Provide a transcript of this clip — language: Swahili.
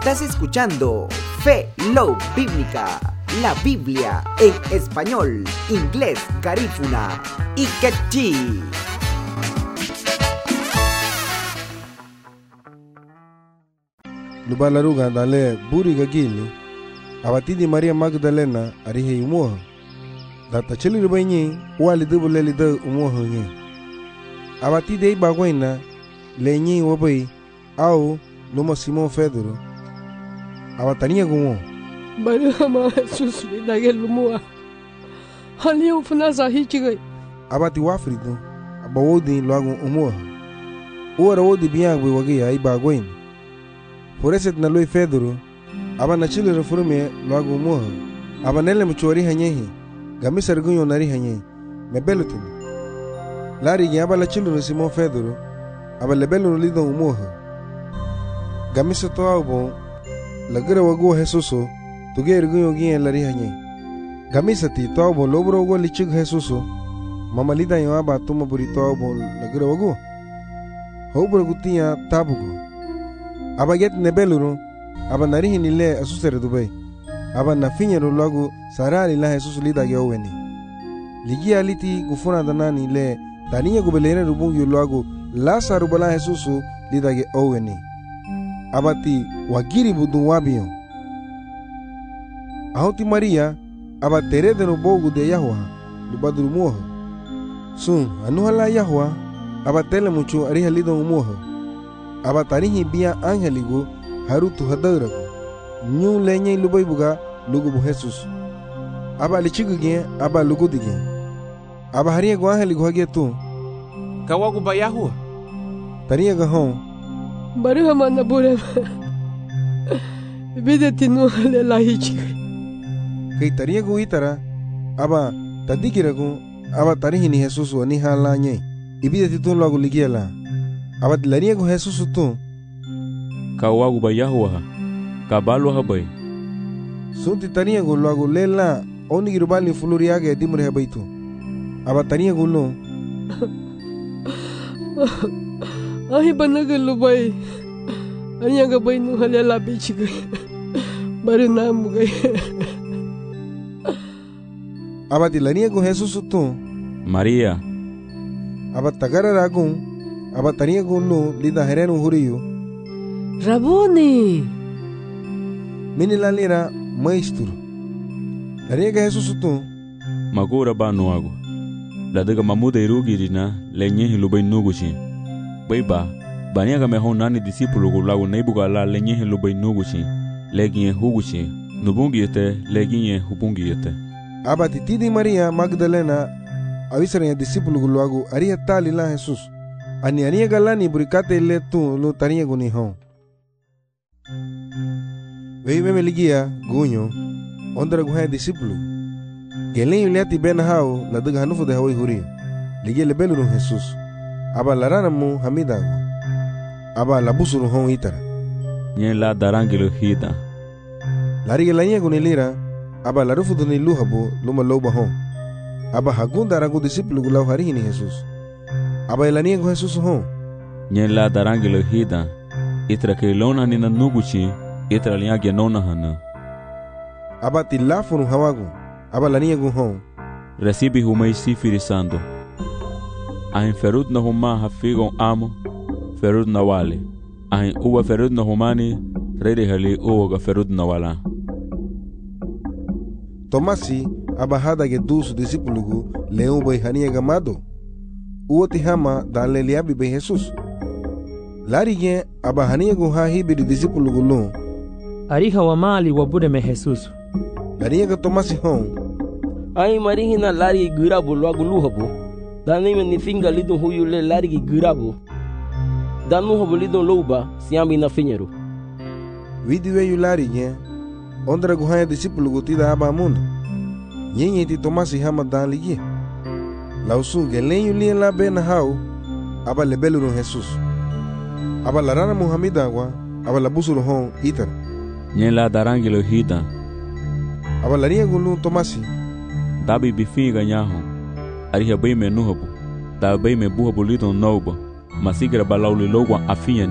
Estás escuchando Fe Love Bíblica, la Biblia en español, inglés, garífuna y quechí. Lubalaruga dale buri gagili abatidi Maria Magdalena arihe umuha data cheli rubanyi wali dubule lida umuha nge abatidi ei bagwaina lenyi wabai au numa Simon Pedro abatania gumo bari hama Jesus lidagel umuha hali ufuna zahi chigai abati wafrido abawodi lagu umuha uara wodi biangwe wagi ei bagwaina Foreset na loi Pedro aba na chile reforme lagu umuha aba nele mchuari hanyehi gamisar gunyo nari hanyehi mebelutin lari gi aba la chile Simon Pedro aba lebelu lido umuha gamisa to abo lagira wago Jesuso tuger gunyo gi lari hanyehi gamisa ti to abo lobro go lichig Jesuso mamalida yo aba tuma burito abo lagira wago hobro gutia tabugo aba get nebeluru aba narihi nile asusere dubai aba na finyero lagu sarali la Jesus lida ge oweni ligi aliti gufuna danani le taniya gubelere rubungi lagu la sarubala Jesus lida ge oweni abati wagiri budu wabio ahoti Maria aba terede no bogu de Yahwa lubadru moha sun anuhala Yahwa aba tele mucho ariha lido moha aba tarihi bia angeligo harutu hadarago nyu lenye lubai buga lugu bu Jesus aba lichiguge aba lugu dige aba hariya go angeligo hage tu kawagu ba Yahua tariya ga hon bari hama na bure bideti no le lahi chigai kai tariya go itara aba tadigirago aba tarihi ni Jesus wani halanye ibideti tu lagu ligiela aba dilariya go Jesus tu kawagu ba Yahua kabalo habai sunti tariya go lagu lela oni girubali fuluria ge dimre habaitu aba tariya go lo ahi banaga lubai anya ga bai no halela bichigai bari namu gai aba dilariya go Jesus tu Maria aba tagara ragun aba tariya go lo lida herenu huriyo Rabuni mini la lira maestro tariya ga Jesus tu magura ba nuago la daga mamuda irugirina lenye hilubai nuguchi baiba bania ga mehon nani discípulo go lago neibuga la lenye hilubai nuguchi leginye huguchi nubungiyete leginye hubungiyete aba titidi Maria Magdalena avisara ya discípulo go lago aria tali la Jesus ani ania galani burikate le tu lo tariya go ni hon Veive meligia gunyo ondra guha discípulo gelen yati ben hao la daga hanufu de hawai huri ligia le belu Jesus aba larana mu hamida aba labusuru hon itara nyen la darangilo hida lari gelanya gunilira aba larufu de luhabo luma loba hon aba hagunda ragu discípulo gulau hari ni Jesus aba elania go Jesus hon nyen la darangilo hida itra ke lona ni nanuguchi itra liya genona hana aba tilafunu hawagu aba lania go hon recibe humai sifirisando ahin ferud na huma hafigon amo ferud na wale ahin uwa ferud na humani rede hali uwa ga ferud na wala Tomasi aba hada ge dusu discípulo gu leu bai hania gamado uwa tihama dale liabi bai Jesus lari ge aba hania gu ha hibi discípulo gu lo ariha wa mali wa bude me Jesus lari ge Tomasi hon ai marihi na lari gurabo logo luhabo dani me ni finga lidon huyu le lari gurabo danu hobo lidon louba siambi na finheiro vidiwe yu lari ge ondra gu ha discípulo gu tida aba munda nyenye ti Tomasi hama dan ligi lausu ge lenyu lien la ben hao aba lebelu no Jesus aba larana Muhammeda wa aba labusuru hon itar nyen la darangilo hida aba laria gu lu Tomasi dabi bifinga nyaho ariha bai me nuhabu da bai me buhabu lidon noba masigira balauli logwa afinya